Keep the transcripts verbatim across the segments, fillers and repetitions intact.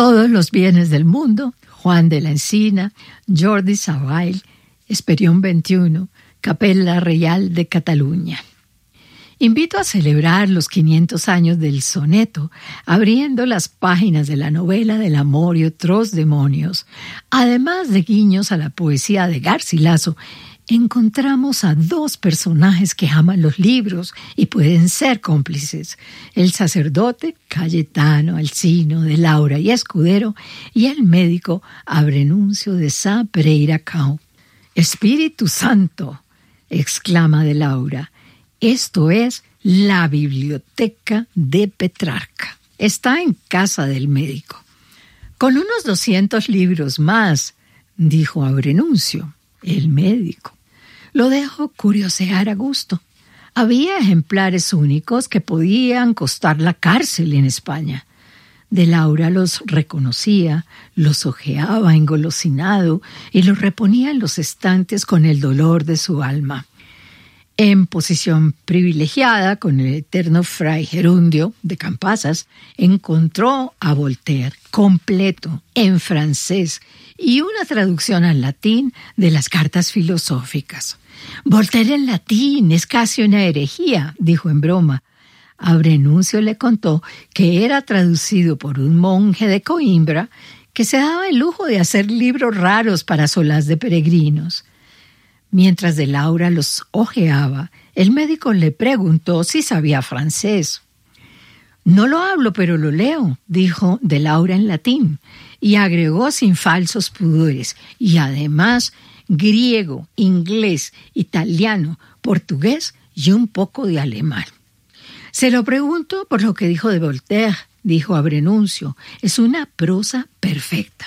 Todos los bienes del mundo, Juan de la Encina, Jordi Savall, Esperión veintiuno, Capella Real de Cataluña. Invito a celebrar los quinientos años del soneto, abriendo las páginas de la novela del amor y otros demonios. Además de guiños a la poesía de Garcilaso, encontramos a dos personajes que aman los libros y pueden ser cómplices: el sacerdote Cayetano Alsino de Laura y Escudero y el médico Abrenuncio de Sá Pereira Cao. «Espíritu Santo», exclama de Laura, «esto es la biblioteca de Petrarca. Está en casa del médico». «Con unos doscientos libros más», dijo Abrenuncio, el médico. Lo dejo curiosear a gusto. Había ejemplares únicos que podían costar la cárcel en España. De Laura los reconocía, los hojeaba engolosinado y los reponía en los estantes con el dolor de su alma. En posición privilegiada con el eterno fray Gerundio de Campasas, encontró a Voltaire completo en francés y una traducción al latín de las cartas filosóficas. «Voltaire en latín es casi una herejía», dijo en broma. Abrenuncio le contó que era traducido por un monje de Coimbra que se daba el lujo de hacer libros raros para solaz de peregrinos. Mientras de Laura los hojeaba, el médico le preguntó si sabía francés. «No lo hablo, pero lo leo», dijo de Laura en latín, y agregó sin falsos pudores, y además griego, inglés, italiano, portugués y un poco de alemán. «Se lo pregunto por lo que dijo de Voltaire», dijo Abrenuncio, «es una prosa perfecta».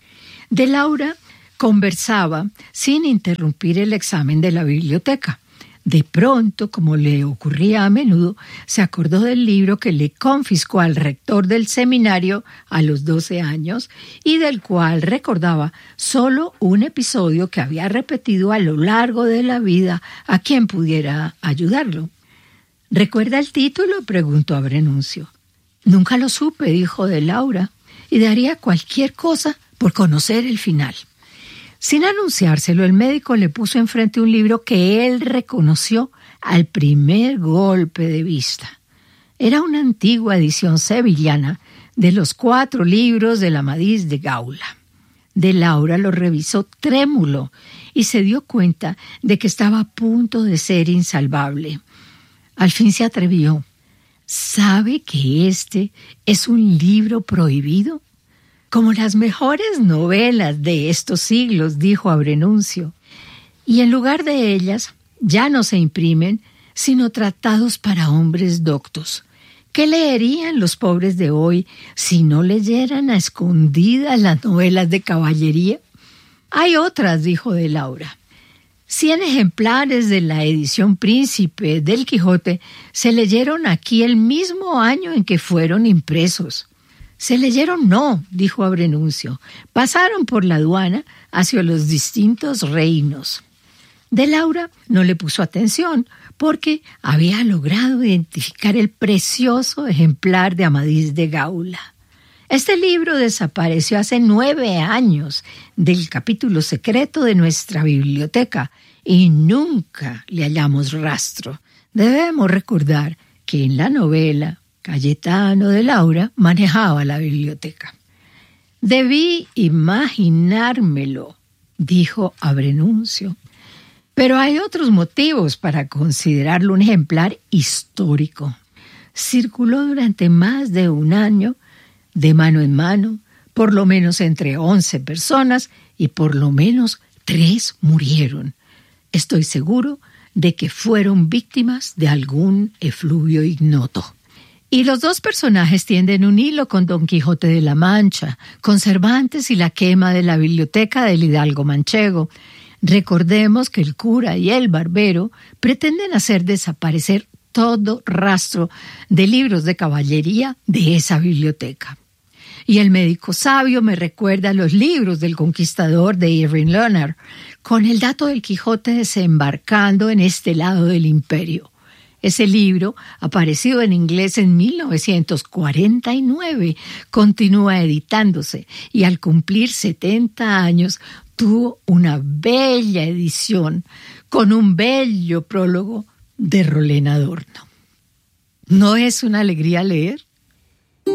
De Laura conversaba sin interrumpir el examen de la biblioteca. De pronto, como le ocurría a menudo, se acordó del libro que le confiscó al rector del seminario a los doce años y del cual recordaba solo un episodio que había repetido a lo largo de la vida a quien pudiera ayudarlo. «¿Recuerda el título?», preguntó Abrenuncio. «Nunca lo supe», dijo de Laura, «y daría cualquier cosa por conocer el final». Sin anunciárselo, el médico le puso enfrente un libro que él reconoció al primer golpe de vista. Era una antigua edición sevillana de los cuatro libros del Amadís de Gaula. De Laura lo revisó trémulo y se dio cuenta de que estaba a punto de ser insalvable. Al fin se atrevió. «¿Sabe que este es un libro prohibido? Como las mejores novelas de estos siglos», dijo Abrenuncio, «y en lugar de ellas ya no se imprimen sino tratados para hombres doctos. ¿Qué leerían los pobres de hoy si no leyeran a escondidas las novelas de caballería? Hay otras», dijo de Laura. Cien ejemplares de la edición Príncipe del Quijote se leyeron aquí el mismo año en que fueron impresos». «Se leyeron no», dijo Abrenuncio, «pasaron por la aduana hacia los distintos reinos». De Laura no le puso atención porque había logrado identificar el precioso ejemplar de Amadís de Gaula. Este libro desapareció hace nueve años del capítulo secreto de nuestra biblioteca y nunca le hallamos rastro. Debemos recordar que en la novela Cayetano de Laura manejaba la biblioteca. «Debí imaginármelo», dijo Abrenuncio. «Pero hay otros motivos para considerarlo un ejemplar histórico. Circuló durante más de un año, de mano en mano, por lo menos entre once personas y por lo menos tres murieron. Estoy seguro de que fueron víctimas de algún efluvio ignoto». Y los dos personajes tienden un hilo con Don Quijote de la Mancha, con Cervantes y la quema de la biblioteca del hidalgo manchego. Recordemos que el cura y el barbero pretenden hacer desaparecer todo rastro de libros de caballería de esa biblioteca. Y el médico sabio me recuerda los libros del conquistador de Irving Leonard, con el dato del Quijote desembarcando en este lado del imperio. Ese libro, aparecido en inglés en mil novecientos cuarenta y nueve, continúa editándose y al cumplir setenta años tuvo una bella edición con un bello prólogo de Rolén Adorno. ¿No es una alegría leer?